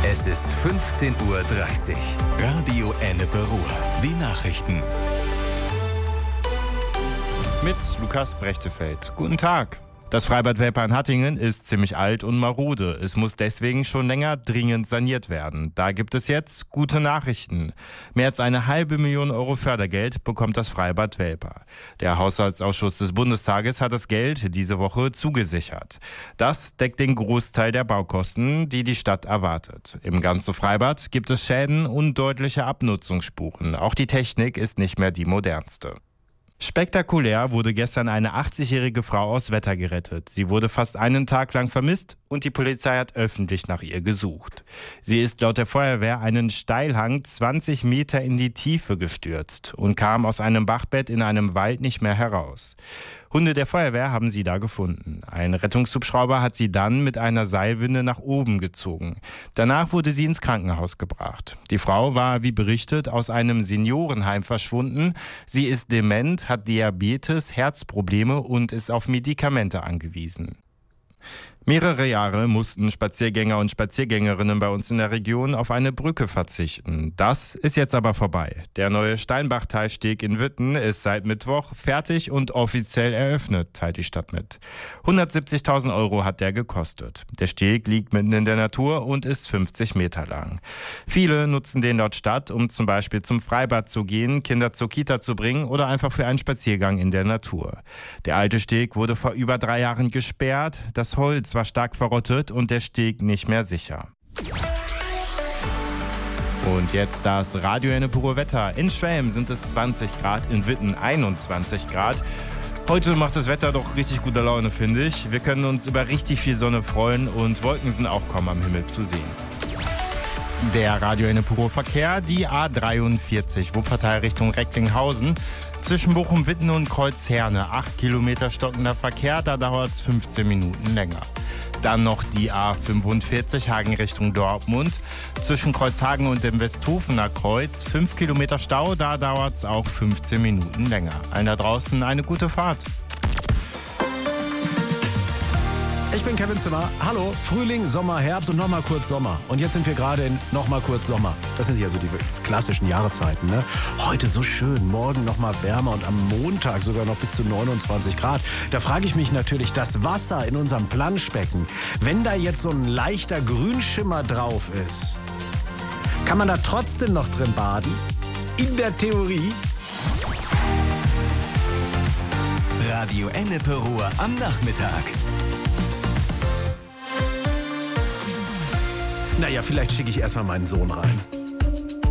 Es ist 15:30 Uhr. Radio Ennepe Ruhr. Die Nachrichten. Mit Lukas Brechtefeld. Guten Tag. Das Freibad Welper in Hattingen ist ziemlich alt und marode. Es muss deswegen schon länger dringend saniert werden. Da gibt es jetzt gute Nachrichten. Mehr als 500.000 Euro Fördergeld bekommt das Freibad Welper. Der Haushaltsausschuss des Bundestages hat das Geld diese Woche zugesichert. Das deckt den Großteil der Baukosten, die die Stadt erwartet. Im ganzen Freibad gibt es Schäden und deutliche Abnutzungsspuren. Auch die Technik ist nicht mehr die modernste. Spektakulär wurde gestern eine 80-jährige Frau aus Wetter gerettet. Sie wurde fast einen Tag lang vermisst und die Polizei hat öffentlich nach ihr gesucht. Sie ist laut der Feuerwehr einen Steilhang 20 Meter in die Tiefe gestürzt und kam aus einem Bachbett in einem Wald nicht mehr heraus. Hunde der Feuerwehr haben sie da gefunden. Ein Rettungshubschrauber hat sie dann mit einer Seilwinde nach oben gezogen. Danach wurde sie ins Krankenhaus gebracht. Die Frau war, wie berichtet, aus einem Seniorenheim verschwunden. Sie ist dement, hat Diabetes, Herzprobleme und ist auf Medikamente angewiesen. Mehrere Jahre mussten Spaziergänger und Spaziergängerinnen bei uns in der Region auf eine Brücke verzichten. Das ist jetzt aber vorbei. Der neue Steinbachtalsteg in Witten ist seit Mittwoch fertig und offiziell eröffnet, teilt die Stadt mit. 170.000 Euro hat der gekostet. Der Steg liegt mitten in der Natur und ist 50 Meter lang. Viele nutzen den laut Stadt, um zum Beispiel zum Freibad zu gehen, Kinder zur Kita zu bringen oder einfach für einen Spaziergang in der Natur. Der alte Steg wurde vor über 3 Jahren gesperrt. Das Holz war stark verrottet und der Steg nicht mehr sicher. Und jetzt das Radio Ennepe Ruhr Wetter. In Schwelm sind es 20 Grad, in Witten 21 Grad. Heute macht das Wetter doch richtig gute Laune, finde ich. Wir können uns über richtig viel Sonne freuen und Wolken sind auch kaum am Himmel zu sehen. Der Radio Ennepe Ruhr Verkehr, die A43, Wuppertal Richtung Recklinghausen. Zwischen Bochum-Witten und Kreuzherne, 8 Kilometer stockender Verkehr, da dauert es 15 Minuten länger. Dann noch die A45 Hagen Richtung Dortmund. Zwischen Kreuzhagen und dem Westhofener Kreuz 5 Kilometer Stau, da dauert es auch 15 Minuten länger. Allen da draußen eine gute Fahrt. Ich bin Kevin Zimmer. Hallo, Frühling, Sommer, Herbst und nochmal kurz Sommer. Und jetzt sind wir gerade in nochmal kurz Sommer. Das sind ja so die klassischen Jahreszeiten, ne? Heute so schön, morgen nochmal wärmer und am Montag sogar noch bis zu 29 Grad. Da frage ich mich natürlich, das Wasser in unserem Planschbecken, wenn da jetzt so ein leichter Grünschimmer drauf ist, kann man da trotzdem noch drin baden? In der Theorie. Radio Ennepe Ruhr am Nachmittag. Naja, vielleicht schicke ich erstmal meinen Sohn rein.